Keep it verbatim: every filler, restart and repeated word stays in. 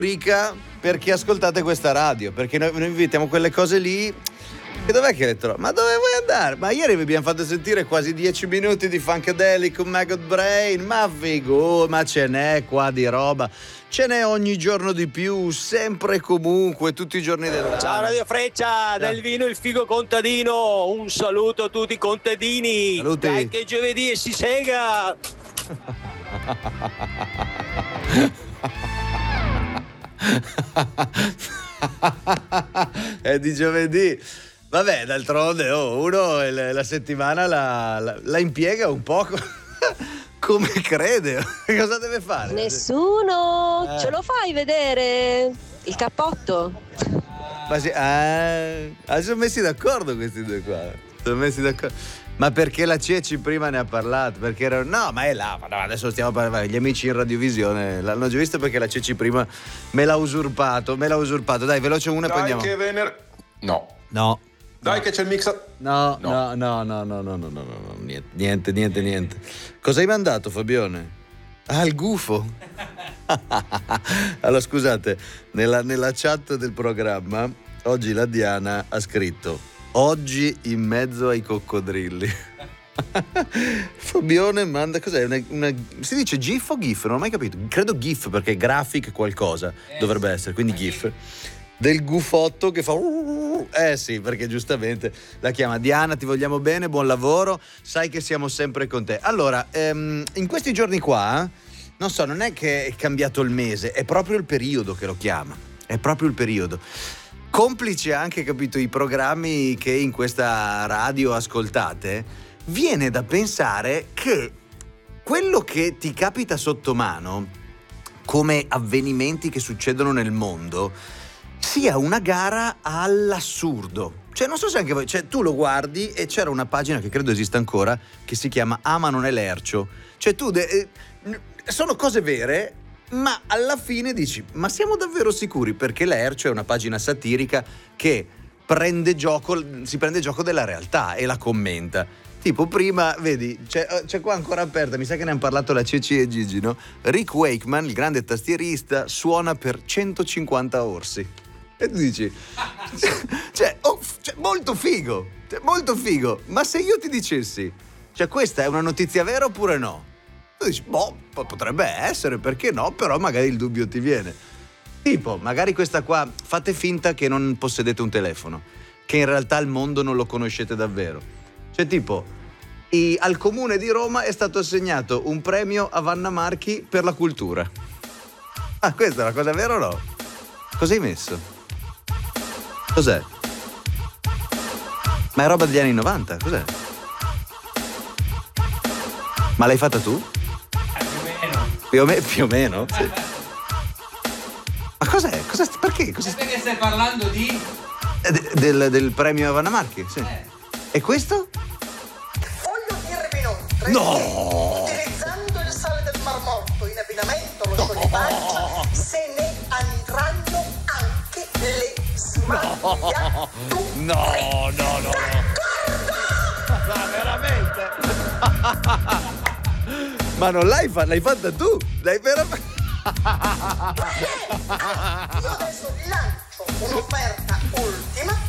rubrica per chi ascoltate questa radio, perché noi, noi invitiamo quelle cose lì. E dov'è che le trovo? Ma dove vuoi andare? Ma ieri vi abbiamo fatto sentire quasi dieci minuti di Funkadelic con Maggot Brain. Ma figo, ma ce n'è qua di roba. Ce n'è ogni giorno di più, sempre e comunque, tutti i giorni dell'anno. Ciao Radio Freccia, del vino il figo contadino. Un saluto a tutti i contadini. Saluti. Dai che è giovedì e si sega. È di giovedì. Vabbè, d'altronde oh, uno la settimana la, la, la impiega un po' come crede. Cosa deve fare? Nessuno. Eh. Ce lo fai vedere il cappotto? Ma sì, ah, ah, sono messi d'accordo questi due qua. Sono messi d'accordo. Ma perché la Ceci prima ne ha parlato? Perché era... No, ma è là. Ma no, adesso stiamo parlando. Gli amici in radiovisione l'hanno già visto perché la Ceci prima me l'ha usurpato. Me l'ha usurpato. Dai, veloce una e poi Dai andiamo. che vener... No. No. Dai no. che c'è il mix. No, No. no, no, no, no, no, no, no, no, no, niente, niente, niente, niente. Cosa hai mandato, Fabione? Ah, il gufo. Allora, scusate, nella, nella chat del programma, oggi la Diana ha scritto: oggi in mezzo ai coccodrilli. Fabione manda, cos'è? Una, una, si dice GIF o GIF? Non ho mai capito. Credo GIF perché graphic qualcosa dovrebbe essere, quindi GIF. Del gufotto che fa eh sì, perché giustamente la chiama Diana, ti vogliamo bene, buon lavoro, sai che siamo sempre con te. Allora, ehm, in questi giorni qua, non so, non è che è cambiato il mese, è proprio il periodo che lo chiama, è proprio il periodo. Complice anche, capito, i programmi che in questa radio ascoltate, viene da pensare che quello che ti capita sotto mano, come avvenimenti che succedono nel mondo, sia una gara all'assurdo. Cioè, non so se anche voi, cioè tu lo guardi e c'era una pagina che credo esista ancora che si chiama Ama non è lercio. Cioè tu de- eh, sono cose vere, ma alla fine dici: ma siamo davvero sicuri? Perché Lercio è una pagina satirica che prende gioco, si prende gioco della realtà e la commenta. Tipo prima, vedi, c'è, c'è qua ancora aperta, mi sa che ne hanno parlato la Ceci e Gigi, no? Rick Wakeman, il grande tastierista, suona per centocinquanta orsi. E tu dici, cioè, oh, cioè, molto figo, cioè, molto figo. Ma se io ti dicessi, cioè, questa è una notizia vera oppure no? Tu dici, boh, potrebbe essere, perché no? Però magari il dubbio ti viene. Tipo, magari questa qua, fate finta che non possedete un telefono, che in realtà il mondo non lo conoscete davvero. Cioè, tipo, i, al comune di Roma è stato assegnato un premio a Vanna Marchi per la cultura. Ah, questa è una cosa vera o no? Cosa hai messo? Cos'è? Ma è roba degli anni novanta, cos'è? Ma l'hai fatta tu? Eh, più o meno. Più o, me- più o meno? Sì. Ma cos'è? Cos'è? Perché? Cos'è? Perché stai parlando di... Eh, de- del, del premio a Vanna Marchi, sì. Eh. E questo? Voglio dirvi inoltre No! che utilizzando il sale del Mar Morto in abbinamento allo scioglimacina se ne andranno anche le smagliature. No, no, no. Ma veramente? Ma non l'hai fatta, l'hai fatta tu? L'hai veramente... Io adesso vi lancio un'offerta ultima